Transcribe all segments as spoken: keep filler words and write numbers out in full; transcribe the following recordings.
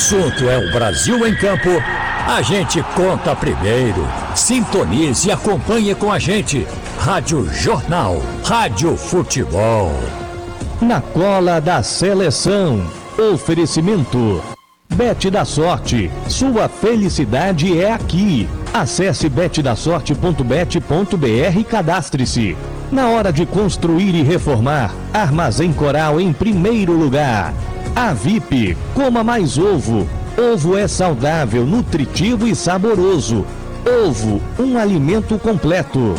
assunto é o Brasil em campo, a gente conta primeiro. Sintonize e acompanhe com a gente. Rádio Jornal, Rádio Futebol. Na cola da seleção. Oferecimento. Bet da Sorte. Sua felicidade é aqui. Acesse bet da sorte ponto bet ponto br e cadastre-se. Na hora de construir e reformar, Armazém Coral em primeiro lugar. A V I P, coma mais ovo. Ovo é saudável, nutritivo e saboroso. Ovo, um alimento completo.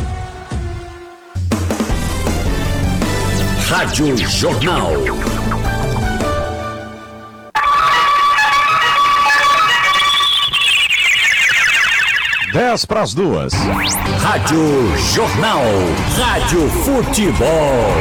Rádio Jornal. Dez para as duas. Rádio Jornal. Rádio Futebol.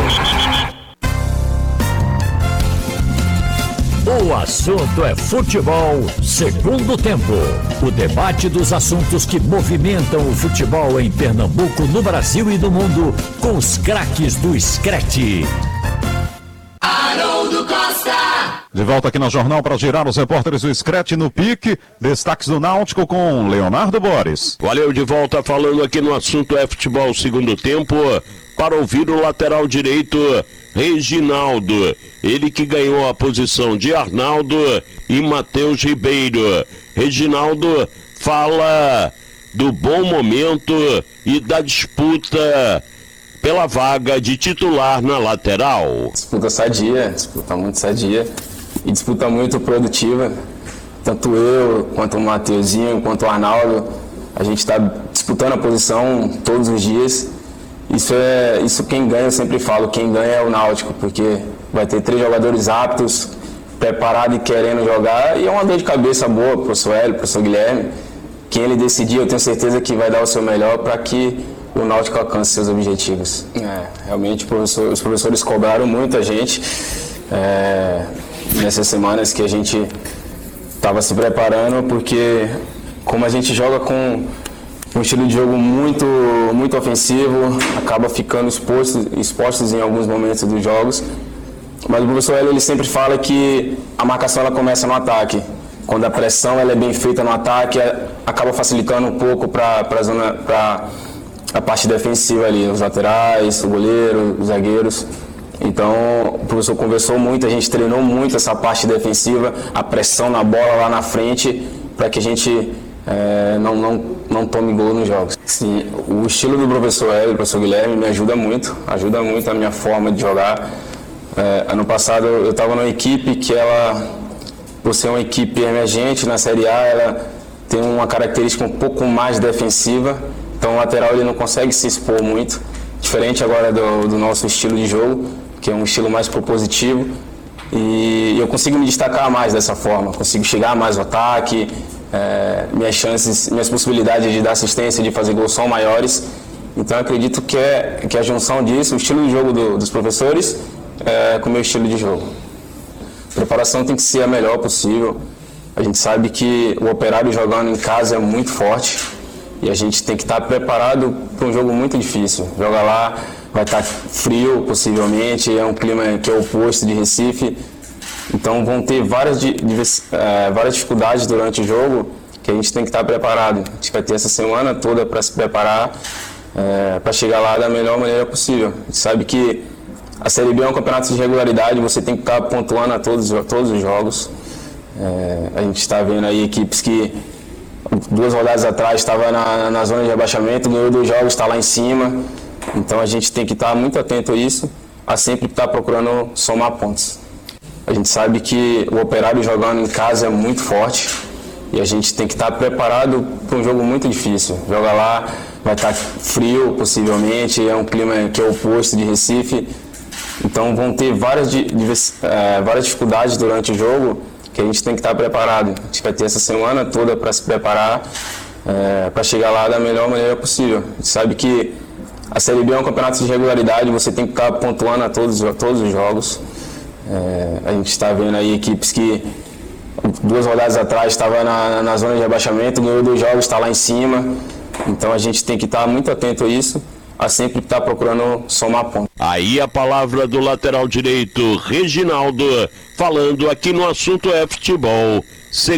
O assunto é futebol, segundo tempo. O debate dos assuntos que movimentam o futebol em Pernambuco, no Brasil e no mundo, com os craques do Screte. Haroldo Costa. De volta aqui no Jornal para girar os repórteres do Screte no pique. Destaques do Náutico com Leonardo Boris. Valeu, de volta falando aqui no assunto é futebol, segundo tempo. Para ouvir o lateral direito, Reginaldo. Ele que ganhou a posição de Arnaldo e Matheus Ribeiro. Reginaldo fala do bom momento e da disputa pela vaga de titular na lateral. Disputa sadia, disputa muito sadia e disputa muito produtiva. Tanto eu, quanto o Mateuzinho, quanto o Arnaldo, a gente está disputando a posição todos os dias. Isso é isso quem ganha, eu sempre falo, quem ganha é o Náutico, porque vai ter três jogadores aptos, preparados e querendo jogar, e é uma dor de cabeça boa para o professor Hélio, para o professor Guilherme. Quem ele decidir, eu tenho certeza que vai dar o seu melhor para que o Náutico alcance seus objetivos. É, realmente professor, os professores cobraram muito a gente é, nessas semanas que a gente estava se preparando, porque como a gente joga com um estilo de jogo muito, muito ofensivo, acaba ficando exposto, expostos em alguns momentos dos jogos. Mas o professor Hélio, ele sempre fala que a marcação ela começa no ataque. Quando a pressão ela é bem feita no ataque, acaba facilitando um pouco para a zona, para a parte defensiva ali, os laterais, o goleiro, os zagueiros. Então, o professor conversou muito, a gente treinou muito essa parte defensiva, a pressão na bola lá na frente, para que a gente é, não, não, não tome gol nos jogos. Sim, o estilo do professor Hélio, do professor Guilherme, me ajuda muito, ajuda muito a minha forma de jogar. É, ano passado eu estava numa equipe que ela, por ser uma equipe emergente na Série A, ela tem uma característica um pouco mais defensiva, então o lateral ele não consegue se expor muito, diferente agora do, do nosso estilo de jogo, que é um estilo mais propositivo, e eu consigo me destacar mais dessa forma, consigo chegar mais ao ataque, é, minhas chances, minhas possibilidades de dar assistência, de fazer gol são maiores, então eu acredito que, é, que a junção disso, o estilo de jogo do, dos professores, é, com o meu estilo de jogo. A preparação tem que ser a melhor possível, a gente sabe que o Operário jogando em casa é muito forte, e a gente tem que estar preparado para um jogo muito difícil. Jogar lá vai estar frio, possivelmente, é um clima que é oposto de Recife. Então vão ter várias, é, várias dificuldades durante o jogo que a gente tem que estar preparado. A gente vai ter essa semana toda para se preparar, é, para chegar lá da melhor maneira possível. A gente sabe que a Série B é um campeonato de regularidade, você tem que estar pontuando a todos, a todos os jogos. É, a gente está vendo aí equipes que duas rodadas atrás estava na, na zona de rebaixamento, ganhou dois jogos, está lá em cima. Então a gente tem que estar muito atento a isso, a sempre estar procurando somar pontos. A gente sabe que o Operário jogando em casa é muito forte e a gente tem que estar preparado para um jogo muito difícil. Jogar lá vai estar frio, possivelmente, é um clima que é oposto de Recife. Então vão ter várias, é, várias dificuldades durante o jogo que a gente tem que estar preparado. A gente vai ter essa semana toda para se preparar, é, para chegar lá da melhor maneira possível. A gente sabe que a Série B é um campeonato de regularidade, você tem que estar pontuando a todos, a todos os jogos. É, a gente está vendo aí equipes que duas rodadas atrás estava na, na zona de rebaixamento, ganhou dois jogos, está lá em cima. Então a gente tem que estar muito atento a isso, a sempre estar procurando somar pontos. Aí a palavra do lateral direito, Reginaldo, falando aqui no assunto é futebol.